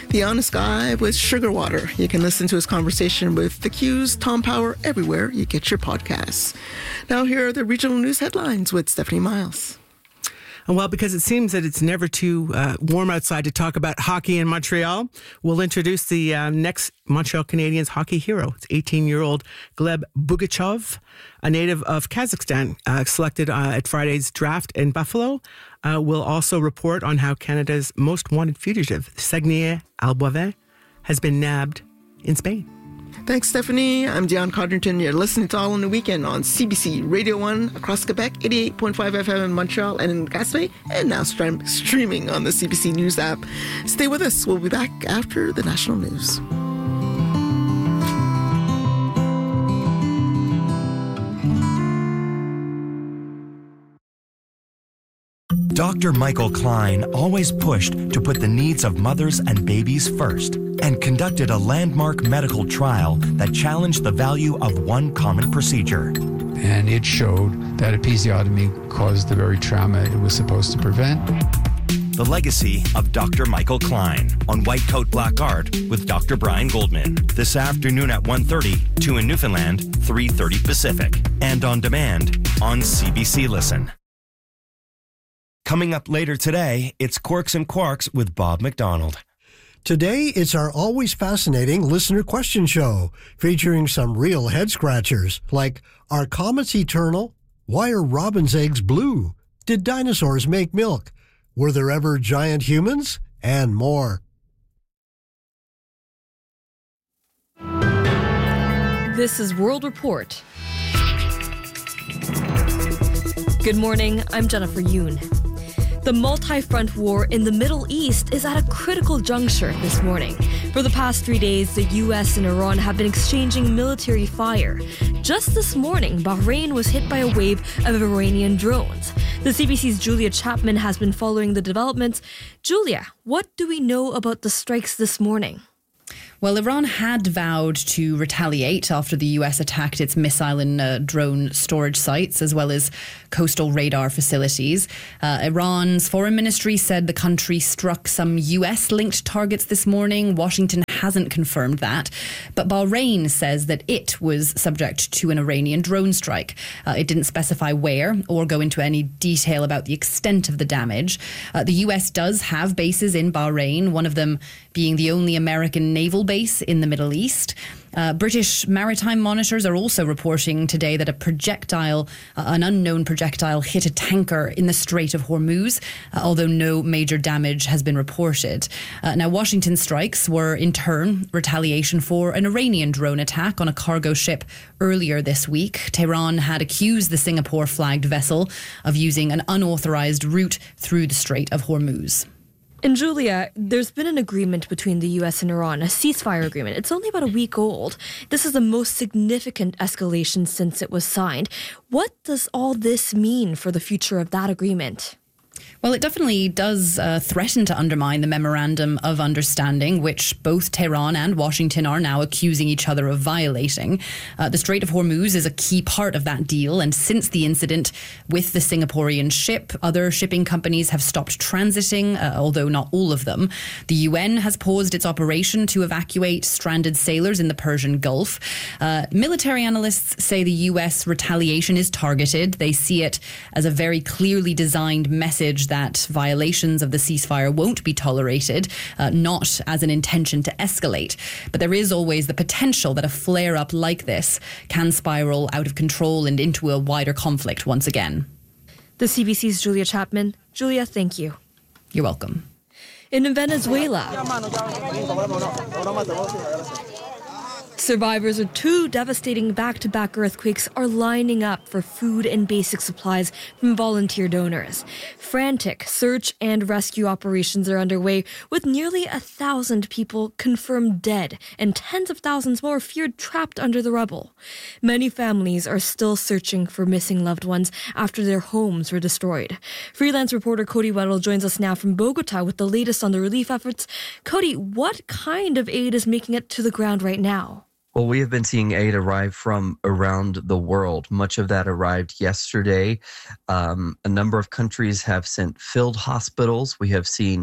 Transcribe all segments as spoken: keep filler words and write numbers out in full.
The Honest Guy with Sugar Water. You can listen to his conversation with The Q's Tom Power everywhere you get your podcasts. Now here are the regional news headlines with Stephanie Miles. Well, because it seems that it's never too uh, warm outside to talk about hockey in Montreal, we'll introduce the uh, next Montreal Canadiens hockey hero. It's eighteen-year-old Gleb Bugachov, a native of Kazakhstan, uh, selected uh, at Friday's draft in Buffalo. Uh, we'll also report on how Canada's most wanted fugitive, Saguenay Alboivin, has been nabbed in Spain. Thanks, Stephanie. I'm Dion Codrington. You're listening to All in the Weekend on C B C Radio one across Quebec, eighty-eight point five F M in Montreal and in Gaspé, and now stream- streaming on the C B C News app. Stay with us. We'll be back after the national news. Doctor Michael Klein always pushed to put the needs of mothers and babies first and conducted a landmark medical trial that challenged the value of one common procedure. And it showed that episiotomy caused the very trauma it was supposed to prevent. The legacy of Doctor Michael Klein on White Coat Black Art with Doctor Brian Goldman. This afternoon at one thirty, two in Newfoundland, three thirty Pacific. And on demand on C B C Listen. Coming up later today, it's Quirks and Quarks with Bob McDonald. Today, it's our always fascinating listener question show, featuring some real head-scratchers, like, are comets eternal? Why are robin's eggs blue? Did dinosaurs make milk? Were there ever giant humans? And more. This is World Report. Good morning, I'm Jennifer Yoon. The multi-front war in the Middle East is at a critical juncture this morning. For the past three days, the U S and Iran have been exchanging military fire. Just this morning, Bahrain was hit by a wave of Iranian drones. The C B C's Julia Chapman has been following the developments. Julia, what do we know about the strikes this morning? Well, Iran had vowed to retaliate after the U S attacked its missile and uh, drone storage sites, as well as coastal radar facilities. Uh, Iran's foreign ministry said the country struck some U S-linked targets this morning. Washington hasn't confirmed that. But Bahrain says that it was subject to an Iranian drone strike. Uh, it didn't specify where or go into any detail about the extent of the damage. Uh, the U S does have bases in Bahrain, one of them being the only American naval base in the Middle East. Uh, British maritime monitors are also reporting today that a projectile, uh, an unknown projectile, hit a tanker in the Strait of Hormuz, uh, although no major damage has been reported. Uh, now, Washington strikes were in turn retaliation for an Iranian drone attack on a cargo ship earlier this week. Tehran had accused the Singapore-flagged vessel of using an unauthorized route through the Strait of Hormuz. And Julia, there's been an agreement between the U S and Iran, a ceasefire agreement. It's only about a week old. This is the most significant escalation since it was signed. What does all this mean for the future of that agreement? Well, it definitely does uh, threaten to undermine the Memorandum of Understanding, which both Tehran and Washington are now accusing each other of violating. Uh, the Strait of Hormuz is a key part of that deal, and since the incident with the Singaporean ship, other shipping companies have stopped transiting, uh, although not all of them. The U N has paused its operation to evacuate stranded sailors in the Persian Gulf. Uh, military analysts say the U S retaliation is targeted. They see it as a very clearly designed message that violations of the ceasefire won't be tolerated, uh, not as an intention to escalate. But there is always the potential that a flare-up like this can spiral out of control and into a wider conflict once again. The C B C's Julia Chapman. Julia, thank you. You're welcome. In Venezuela, survivors of two devastating back-to-back earthquakes are lining up for food and basic supplies from volunteer donors. Frantic search and rescue operations are underway, with nearly a thousand people confirmed dead and tens of thousands more feared trapped under the rubble. Many families are still searching for missing loved ones after their homes were destroyed. Freelance reporter Cody Weddle joins us now from Bogota with the latest on the relief efforts. Cody, what kind of aid is making it to the ground right now? Well, we have been seeing aid arrive from around the world. Much of that arrived yesterday. Um, a number of countries have sent filled hospitals. We have seen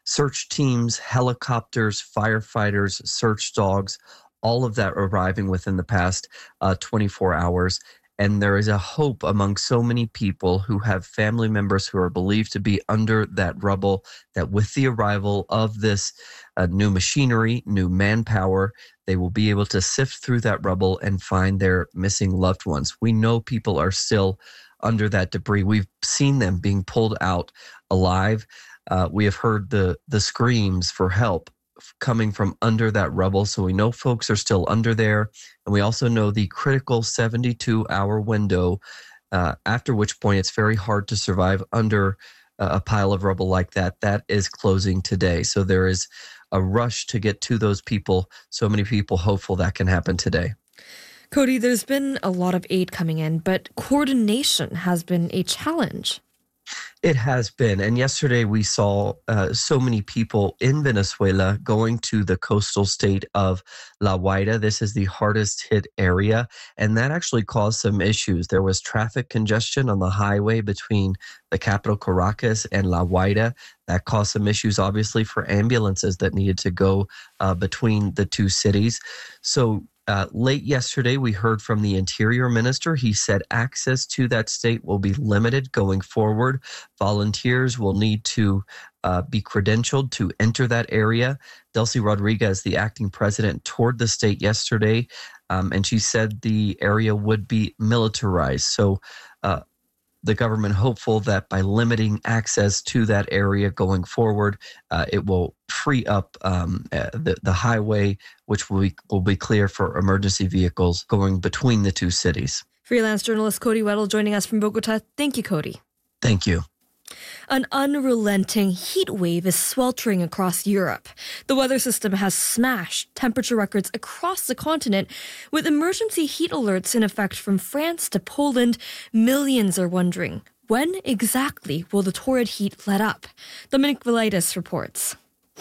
search teams, helicopters, firefighters, search dogs, all of that arriving within the past uh, twenty-four hours. And there is a hope among so many people who have family members who are believed to be under that rubble that with the arrival of this uh, new machinery, new manpower, they will be able to sift through that rubble and find their missing loved ones. We know people are still under that debris. We've seen them being pulled out alive. Uh, we have heard the the screams for help coming from under that rubble. So we know folks are still under there. And we also know the critical seventy-two hour window, uh, after which point it's very hard to survive under uh, a pile of rubble like that. That is closing today. So there is a rush to get to those people. So many people hopeful that can happen today. Cody, there's been a lot of aid coming in, but coordination has been a challenge. It has been. And yesterday we saw uh, so many people in Venezuela going to the coastal state of La Guaira. This is the hardest hit area. And that actually caused some issues. There was traffic congestion on the highway between the capital Caracas and La Guaira. That caused some issues, obviously, for ambulances that needed to go uh, between the two cities. So Uh, late yesterday, we heard from the Interior Minister. He said access to that state will be limited going forward. Volunteers will need to uh, be credentialed to enter that area. Delcy Rodriguez, the acting president, toured the state yesterday, um, and she said the area would be militarized. So uh, the government hopeful that by limiting access to that area going forward, uh, it will free up um, uh, the, the highway, which will be, will be clear for emergency vehicles going between the two cities. Freelance journalist Cody Weddle joining us from Bogota. Thank you, Cody. Thank you. An unrelenting heat wave is sweltering across Europe. The weather system has smashed temperature records across the continent, with emergency heat alerts in effect from France to Poland. Millions are wondering, when exactly will the torrid heat let up? Dominic Velitis reports.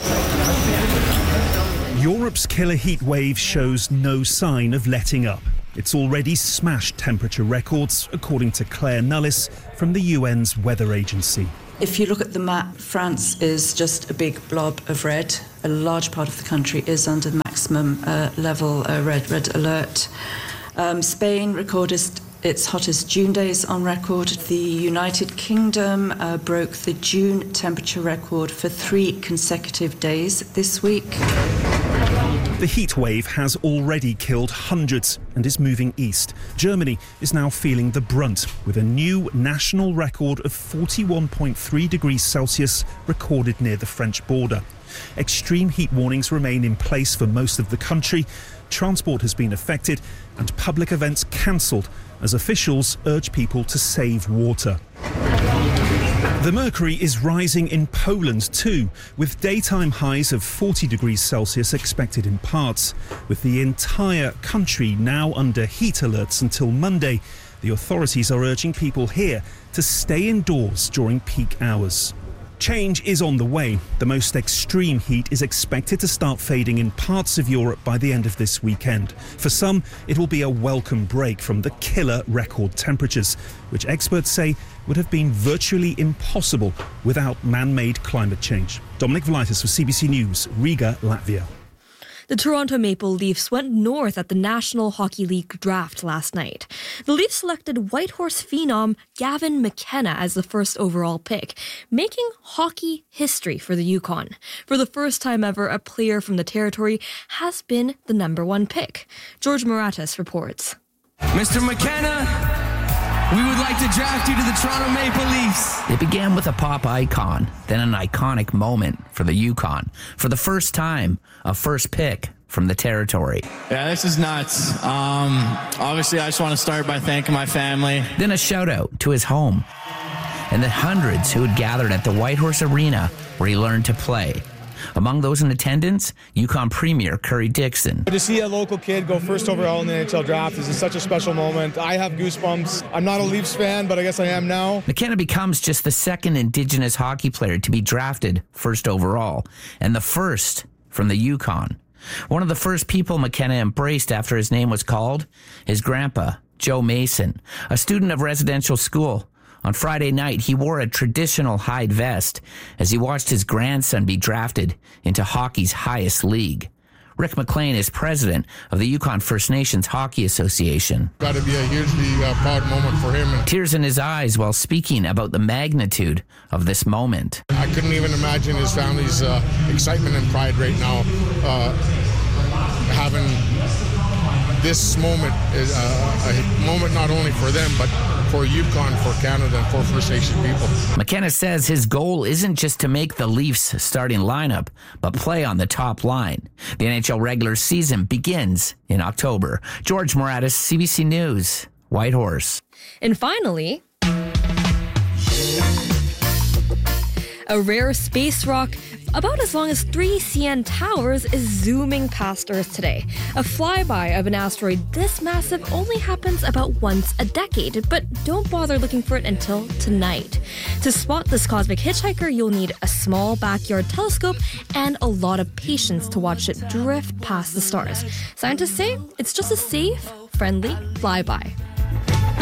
Europe's killer heat wave shows no sign of letting up. It's already smashed temperature records, according to Claire Nullis from the U N's weather agency. If you look at the map, France is just a big blob of red. A large part of the country is under the maximum uh, level uh, red red alert. Um, Spain recorded its hottest June days on record. The United Kingdom uh, broke the June temperature record for three consecutive days this week. The heat wave has already killed hundreds and is moving east. Germany is now feeling the brunt, with a new national record of forty-one point three degrees Celsius recorded near the French border. Extreme heat warnings remain in place for most of the country. Transport has been affected and public events cancelled as officials urge people to save water. The mercury is rising in Poland too, with daytime highs of forty degrees Celsius expected in parts. With the entire country now under heat alerts until Monday, the authorities are urging people here to stay indoors during peak hours. Change is on the way. The most extreme heat is expected to start fading in parts of Europe by the end of this weekend. For some, it will be a welcome break from the killer record temperatures, which experts say would have been virtually impossible without man-made climate change. Dominic Velitis for C B C News, Riga, Latvia. The Toronto Maple Leafs went north at the National Hockey League draft last night. The Leafs selected Whitehorse phenom Gavin McKenna as the first overall pick, making hockey history for the Yukon. For the first time ever, a player from the territory has been the number one pick. George Moratis reports. Mister McKenna, we would like to draft you to the Toronto Maple Leafs. It began with a pop icon, then an iconic moment for the Yukon. For the first time, a first pick from the territory. Yeah, this is nuts. Um, obviously, I just want to start by thanking my family. Then a shout out to his home and the hundreds who had gathered at the Whitehorse Arena where he learned to play. Among those in attendance, Yukon Premier Curry Dixon. To see a local kid go first overall in the N H L draft is such a special moment. I have goosebumps. I'm not a Leafs fan, but I guess I am now. McKenna becomes just the second Indigenous hockey player to be drafted first overall, and the first from the Yukon. One of the first people McKenna embraced after his name was called, his grandpa, Joe Mason, a student of residential school On Friday night, he wore a traditional hide vest as he watched his grandson be drafted into hockey's highest league. Rick McLean is president of the Yukon First Nations Hockey Association. Got to be a hugely uh, proud moment for him. Tears in his eyes while speaking about the magnitude of this moment. I couldn't even imagine his family's uh, excitement and pride right now. Uh, having this moment is uh, a moment not only for them, but for Yukon, for Canada, and for First Nation people. McKenna says his goal isn't just to make the Leafs starting lineup, but play on the top line. The N H L regular season begins in October. George Moratis, C B C News, Whitehorse. And finally, a rare space rock about as long as three C N towers is zooming past Earth today. A flyby of an asteroid this massive only happens about once a decade, but don't bother looking for it until tonight. To spot this cosmic hitchhiker, you'll need a small backyard telescope and a lot of patience to watch it drift past the stars. Scientists say it's just a safe, friendly flyby.